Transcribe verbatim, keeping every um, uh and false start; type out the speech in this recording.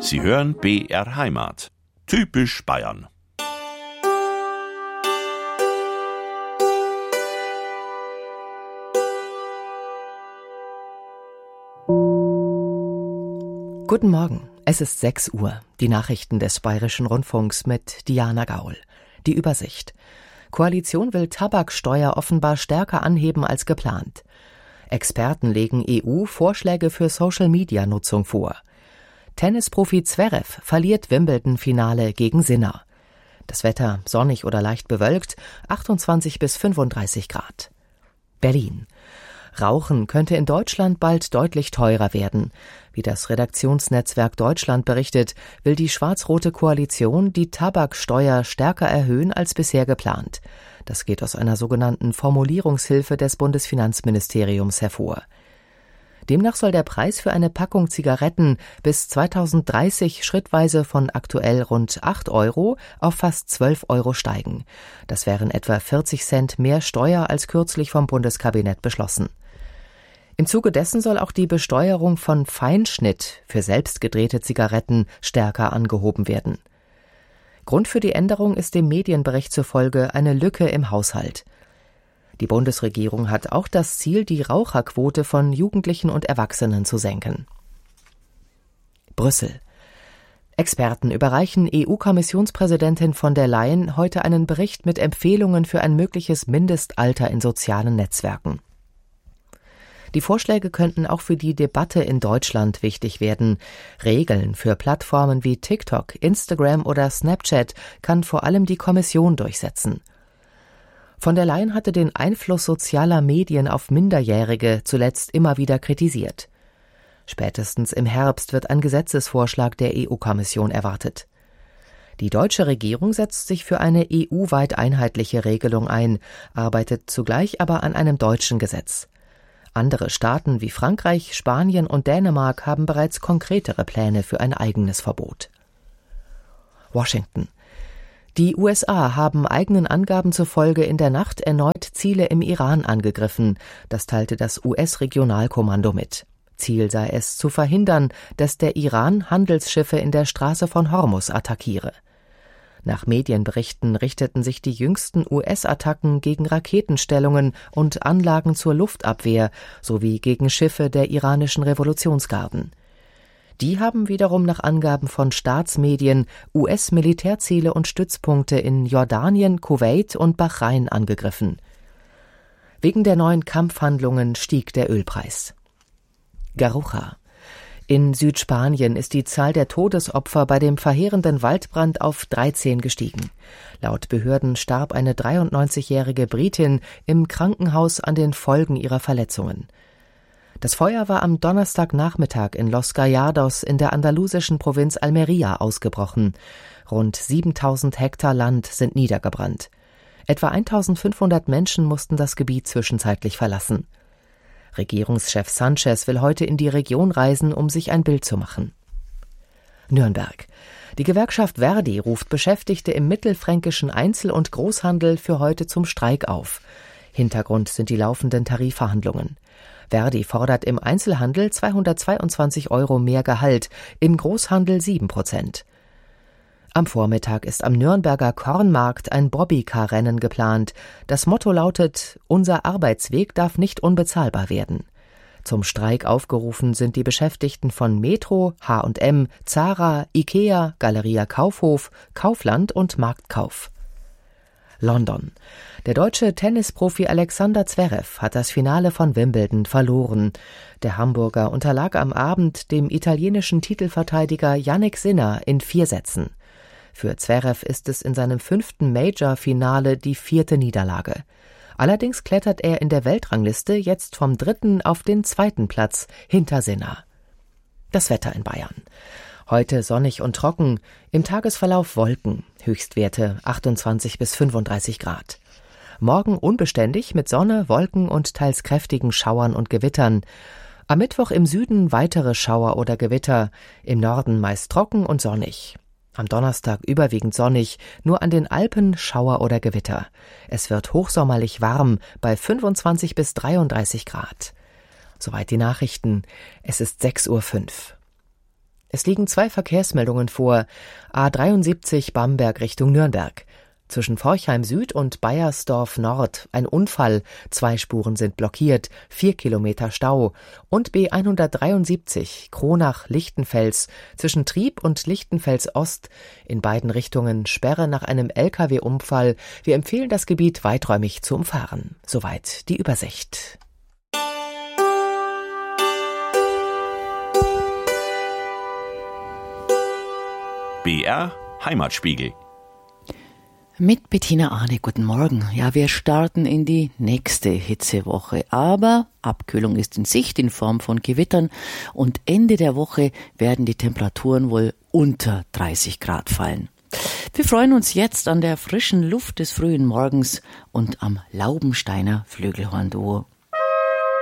Sie hören B R Heimat. Typisch Bayern. Guten Morgen, es ist sechs Uhr. Die Nachrichten des Bayerischen Rundfunks mit Diana Gaul. Die Übersicht. Koalition will Tabaksteuer offenbar stärker anheben als geplant. Experten legen E U Vorschläge für Social-Media-Nutzung vor. Tennisprofi Zverev verliert Wimbledon-Finale gegen Sinner. Das Wetter sonnig oder leicht bewölkt, achtundzwanzig bis fünfunddreißig Grad. Berlin. Rauchen könnte in Deutschland bald deutlich teurer werden. Wie das Redaktionsnetzwerk Deutschland berichtet, will die schwarz-rote Koalition die Tabaksteuer stärker erhöhen als bisher geplant. Das geht aus einer sogenannten Formulierungshilfe des Bundesfinanzministeriums hervor. Demnach soll der Preis für eine Packung Zigaretten bis zweitausenddreißig schrittweise von aktuell rund acht Euro auf fast zwölf Euro steigen. Das wären etwa vierzig Cent mehr Steuer als kürzlich vom Bundeskabinett beschlossen. Im Zuge dessen soll auch die Besteuerung von Feinschnitt für selbst gedrehte Zigaretten stärker angehoben werden. Grund für die Änderung ist dem Medienbericht zufolge eine Lücke im Haushalt. Die Bundesregierung hat auch das Ziel, die Raucherquote von Jugendlichen und Erwachsenen zu senken. Brüssel. Experten überreichen E U-Kommissionspräsidentin von der Leyen heute einen Bericht mit Empfehlungen für ein mögliches Mindestalter in sozialen Netzwerken. Die Vorschläge könnten auch für die Debatte in Deutschland wichtig werden. Regeln für Plattformen wie TikTok, Instagram oder Snapchat kann vor allem die Kommission durchsetzen. Von der Leyen hatte den Einfluss sozialer Medien auf Minderjährige zuletzt immer wieder kritisiert. Spätestens im Herbst wird ein Gesetzesvorschlag der E U-Kommission erwartet. Die deutsche Regierung setzt sich für eine E U-weit einheitliche Regelung ein, arbeitet zugleich aber an einem deutschen Gesetz. Andere Staaten wie Frankreich, Spanien und Dänemark haben bereits konkretere Pläne für ein eigenes Verbot. Washington. Die U S A haben eigenen Angaben zufolge in der Nacht erneut Ziele im Iran angegriffen. Das teilte das U S-Regionalkommando mit. Ziel sei es, zu verhindern, dass der Iran Handelsschiffe in der Straße von Hormuz attackiere. Nach Medienberichten richteten sich die jüngsten U S-Attacken gegen Raketenstellungen und Anlagen zur Luftabwehr sowie gegen Schiffe der iranischen Revolutionsgarden. Die haben wiederum nach Angaben von Staatsmedien U S-Militärziele und Stützpunkte in Jordanien, Kuwait und Bahrain angegriffen. Wegen der neuen Kampfhandlungen stieg der Ölpreis. Garrucha. In Südspanien ist die Zahl der Todesopfer bei dem verheerenden Waldbrand auf dreizehn gestiegen. Laut Behörden starb eine dreiundneunzigjährige Britin im Krankenhaus an den Folgen ihrer Verletzungen. Das Feuer war am Donnerstagnachmittag in Los Gallardos in der andalusischen Provinz Almería ausgebrochen. Rund siebentausend Hektar Land sind niedergebrannt. Etwa eintausendfünfhundert Menschen mussten das Gebiet zwischenzeitlich verlassen. Regierungschef Sanchez will heute in die Region reisen, um sich ein Bild zu machen. Nürnberg. Die Gewerkschaft Verdi ruft Beschäftigte im mittelfränkischen Einzel- und Großhandel für heute zum Streik auf. Hintergrund sind die laufenden Tarifverhandlungen. Verdi fordert im Einzelhandel zweihundertzweiundzwanzig Euro mehr Gehalt, im Großhandel sieben Prozent. Am Vormittag ist am Nürnberger Kornmarkt ein Bobbycar-Rennen geplant. Das Motto lautet: Unser Arbeitsweg darf nicht unbezahlbar werden. Zum Streik aufgerufen sind die Beschäftigten von Metro, H und M, Zara, Ikea, Galeria Kaufhof, Kaufland und Marktkauf. London. Der deutsche Tennisprofi Alexander Zverev hat das Finale von Wimbledon verloren. Der Hamburger unterlag am Abend dem italienischen Titelverteidiger Jannik Sinner in vier Sätzen. Für Zverev ist es in seinem fünften Major-Finale die vierte Niederlage. Allerdings klettert er in der Weltrangliste jetzt vom dritten auf den zweiten Platz hinter Sinner. Das Wetter in Bayern. Heute sonnig und trocken, im Tagesverlauf Wolken, Höchstwerte achtundzwanzig bis fünfunddreißig Grad. Morgen unbeständig mit Sonne, Wolken und teils kräftigen Schauern und Gewittern. Am Mittwoch im Süden weitere Schauer oder Gewitter, im Norden meist trocken und sonnig. Am Donnerstag überwiegend sonnig, nur an den Alpen Schauer oder Gewitter. Es wird hochsommerlich warm bei fünfundzwanzig bis dreiunddreißig Grad. Soweit die Nachrichten. Es ist sechs Uhr fünf. Es liegen zwei Verkehrsmeldungen vor. A dreiundsiebzig Bamberg Richtung Nürnberg. Zwischen Forchheim Süd und Baiersdorf Nord ein Unfall. Zwei Spuren sind blockiert, vier Kilometer Stau. Und B hundertdreiundsiebzig Kronach-Lichtenfels zwischen Trieb und Lichtenfels Ost. In beiden Richtungen Sperre nach einem L K W-Unfall. Wir empfehlen, das Gebiet weiträumig zu umfahren. Soweit die Übersicht. B R Heimatspiegel. Mit Bettina Arne, guten Morgen. Ja, wir starten in die nächste Hitzewoche, aber Abkühlung ist in Sicht in Form von Gewittern und Ende der Woche werden die Temperaturen wohl unter dreißig Grad fallen. Wir freuen uns jetzt an der frischen Luft des frühen Morgens und am Laubensteiner Flügelhorn-Duo.